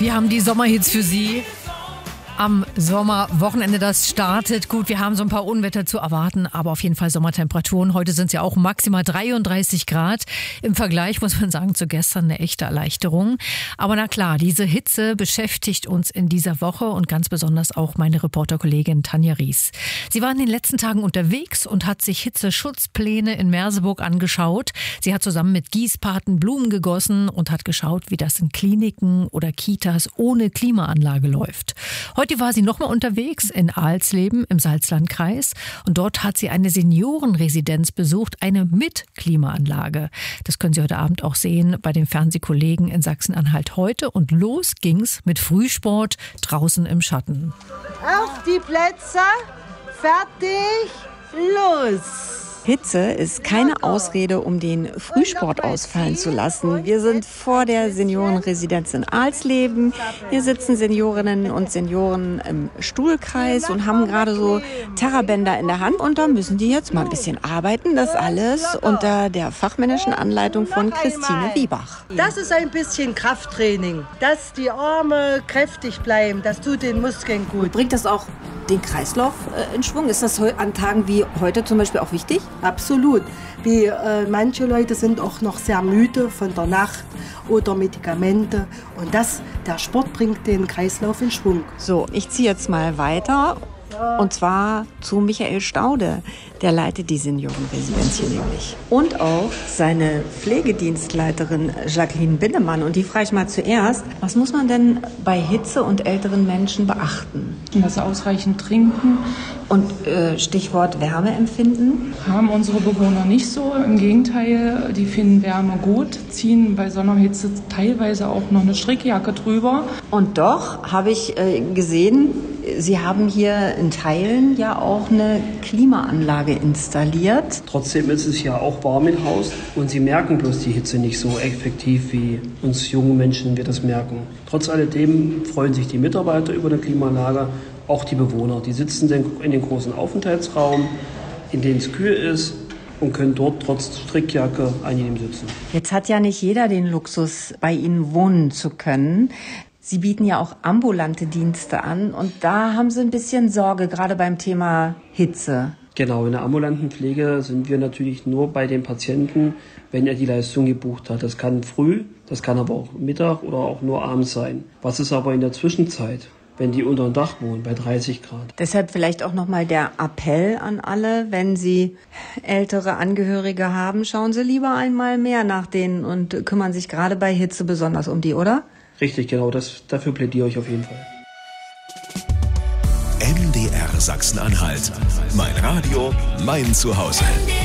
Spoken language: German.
Wir haben die Sommerhits für Sie. Am Sommerwochenende, das startet. Gut, wir haben so ein paar Unwetter zu erwarten, aber auf jeden Fall Sommertemperaturen. Heute sind es ja auch maximal 33 Grad. Im Vergleich muss man sagen zu gestern eine echte Erleichterung. Aber na klar, diese Hitze beschäftigt uns in dieser Woche und ganz besonders auch meine Reporterkollegin Tanja Ries. Sie war in den letzten Tagen unterwegs und hat sich Hitzeschutzpläne in Merseburg angeschaut. Sie hat zusammen mit Gießpaten Blumen gegossen und hat geschaut, wie das in Kliniken oder Kitas ohne Klimaanlage läuft. Heute war sie nochmal unterwegs in Alsleben im Salzlandkreis und dort hat sie eine Seniorenresidenz besucht, eine mit Klimaanlage. Das können Sie heute Abend auch sehen bei den Fernsehkollegen in Sachsen-Anhalt heute. Und los ging's mit Frühsport draußen im Schatten. Auf die Plätze, fertig, los! Hitze ist keine Ausrede, um den Frühsport ausfallen zu lassen. Wir sind vor der Seniorenresidenz in Alsleben. Hier sitzen Seniorinnen und Senioren im Stuhlkreis und haben gerade so Terrabänder in der Hand. Und da müssen die jetzt mal ein bisschen arbeiten. Das alles unter der fachmännischen Anleitung von Christine Wiebach. Das ist ein bisschen Krafttraining, dass die Arme kräftig bleiben. Das tut den Muskeln gut. Bringt das auch den Kreislauf in Schwung? Ist das an Tagen wie heute zum Beispiel auch wichtig? Absolut. Manche Leute sind auch noch sehr müde von der Nacht oder Medikamente. Und der Sport bringt den Kreislauf in Schwung. So, ich ziehe jetzt mal weiter. Und zwar zu Michael Staude. Der leitet die Seniorenresidenz hier nämlich. Und auch seine Pflegedienstleiterin Jacqueline Binnemann. Und die frage ich mal zuerst, was muss man denn bei Hitze und älteren Menschen beachten? Dass sie ausreichend trinken. Und Stichwort Wärmeempfinden? Haben unsere Bewohner nicht so. Im Gegenteil, die finden Wärme gut, ziehen bei Sommerhitze teilweise auch noch eine Strickjacke drüber. Und doch habe ich gesehen, Sie haben hier in Teilen ja auch eine Klimaanlage installiert. Trotzdem ist es ja auch warm im Haus und Sie merken bloß die Hitze nicht so effektiv, wie uns jungen Menschen wir das merken. Trotz alledem freuen sich die Mitarbeiter über eine Klimaanlage, auch die Bewohner. Die sitzen in dem großen Aufenthaltsraum, in dem es kühl ist, und können dort trotz Strickjacke angenehm sitzen. Jetzt hat ja nicht jeder den Luxus, bei Ihnen wohnen zu können. Sie bieten ja auch ambulante Dienste an und da haben Sie ein bisschen Sorge, gerade beim Thema Hitze. Genau, in der ambulanten Pflege sind wir natürlich nur bei dem Patienten, wenn er die Leistung gebucht hat. Das kann früh, das kann aber auch Mittag oder auch nur abends sein. Was ist aber in der Zwischenzeit, wenn die unter dem Dach wohnen, bei 30 Grad? Deshalb vielleicht auch nochmal der Appell an alle, wenn Sie ältere Angehörige haben, schauen Sie lieber einmal mehr nach denen und kümmern sich gerade bei Hitze besonders um die, oder? Richtig, genau, dafür plädiere ich auf jeden Fall. MDR Sachsen-Anhalt. Mein Radio, mein Zuhause.